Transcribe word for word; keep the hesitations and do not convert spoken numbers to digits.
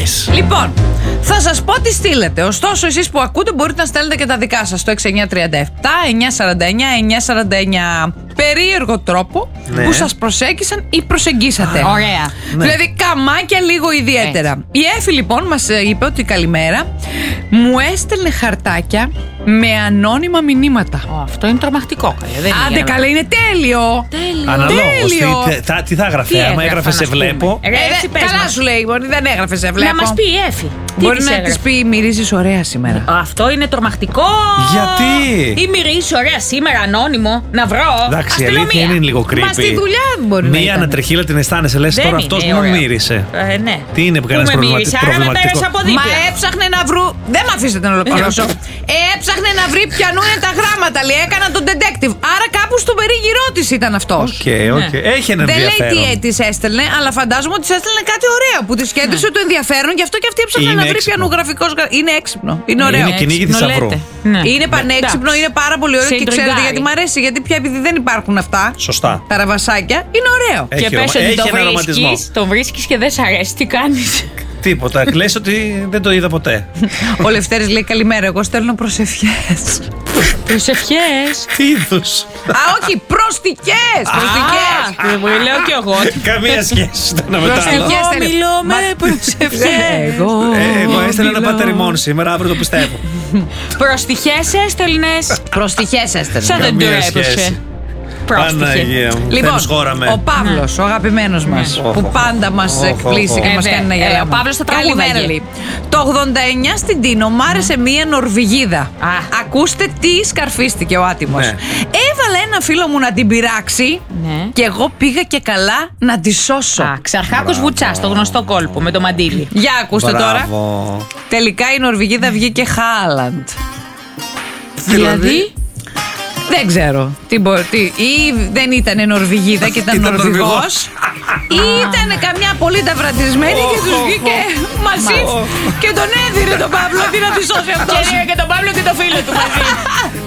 λες? Λοιπόν, θα σας πω τι στείλετε. Ωστόσο, εσείς που ακούτε μπορείτε να στέλνετε και τα δικά σας στο έξι εννιά τρία επτά εννιά τέσσερα εννιά εννιά τέσσερα εννιά. Περίεργο τρόπο Ναι. που σας προσέγγισαν ή προσεγγίσατε. Ωραία. Ναι. Δηλαδή καμάκια λίγο ιδιαίτερα. Η Έφη λοιπόν μας είπε ότι καλημέρα. Μου έστελνε χαρτάκια με ανώνυμα μηνύματα. Ω, αυτό είναι τρομακτικό. Καλέ. Δεν Άντε είναι καλά, είναι τέλειο. Τέλειο. Αναλόγως. Τέλειο. Τι, θα, τι θα έγραφε, Τι άμα έγραφαν, έγραφε ας σε πούμε. βλέπω. Ρε, Ε, εσύ δε- πες καλά μας. σου λέει, μπορεί, δεν έγραφε σε βλέπω. Να μας πει η Έφη. Τι Μπορεί της να έγραφε? της πει μυρίζεις ωραία σήμερα. Αυτό είναι τρομακτικό. Γιατί? Ή μυρίζει ωραία σήμερα, ανώνυμο. Να βρω. Εντάξει, η Αστυνομία. αλήθεια είναι λίγο creepy. Μα στη δουλειά μπορεί να Μία ήταν. ανατριχίλα την αισθάνεσαι, λες Δεν τώρα είναι αυτός μου ωραίο. μύρισε. Ε, ναι. Τι είναι που κάνεις με προβληματι- μύρισε, άρα με προβληματικό? πέρασε από Μα δίπλα. έψαχνε να βρου. Δεν με αφήσετε να ολοκληρώσω. Έψαχνε να βρει ποιανού είναι τα γράμματα, λέει. Έκανα τον detective. Άρα κάπου στον περίγυρό τη ήταν αυτό. Οκ, οκ. Έχει ένα Δεν λέει τι ενδιαφέρον. τη έστελνε, αλλά φαντάζομαι ότι τη έστελνε κάτι ωραίο που τη κέντρισε το ενδιαφέρον, γι' αυτό και αυτή έψαχνε Είναι να βρει έξυπνο. ποιανού γραφικό. Είναι έξυπνο. Είναι ωραίο. Είναι κυνήγι θησαυρού. Ναι. Είναι πανέξυπνο, είναι πάρα πολύ ωραίο και Συντριγκάρει. ξέρετε γιατί μου αρέσει. Γιατί πια επειδή δεν υπάρχουν αυτά. Σωστά. Τα ραβασάκια είναι ωραίο. Έχει Και πες ρωμα- ότι έχει το ένα ρομαντισμό. βρίσκεις, το βρίσκεις και δεν σ' αρέσει, τι κάνεις. Τίποτα. Λες ότι δεν το είδα ποτέ. Ο Λευτέρης λέει καλημέρα. Εγώ στέλνω προσευχές. Προσευχές. Τι είδους? Α, όχι, προστικές! Προστικές! Α, μου λέω κι εγώ. Καμία σχέση το ένα με το άλλο. Προσευχές. Εγώ στέλνει. μιλώ με Μα- προσευχές. Εγώ. Ε, Εγώ έστειλα ένα μιλάω. πατερημόν σήμερα, αύριο το πιστεύω. Προστιχές έστελνες. Προστιχές έστελνε. Σαν δεν του Καμία έπεσε. σχέση. Πρόστιχε. Παναγία μου. Λοιπόν, Θέμης, χώραμε. ο Παύλος, ο αγαπημένος μας, Ναι. που Οχ, πάντα μας οχ, εκπλήσει οχ, και οχ. μας Ε, κάνει να ε, γελάμε. ο Παύλος το Καλημέρα, τραγούδαγε. λέει. Το ογδόντα εννιά στην Τίνο μ' άρεσε μία Νορβηγίδα. Α. Ακούστε τι σκαρφίστηκε ο άτιμος. Ναι. Έβαλε ένα φίλο μου να την πειράξει Ναι. και εγώ πήγα και καλά να τη σώσω. Α, Ξαρχάκος Βουτσάς, το γνωστό κόλπο με το μαντίλι. Για ακούστε τώρα. Μπράβο. Τελικά η Νορβηγίδα βγήκε Χάλαντ. Δηλαδή. Δεν ξέρω. Τι μπο- τι, ή δεν ήταν Νορβηγίδα και ήταν Ήταν Νορβηγός, ή ήταν καμιά πολύ ταυρατισμένη και τους βγήκε μαζί και τον έδιρε τον Παύλο. Τι να τη σώσει αυτός. Και και τον Παύλο και το φίλο του μαζί.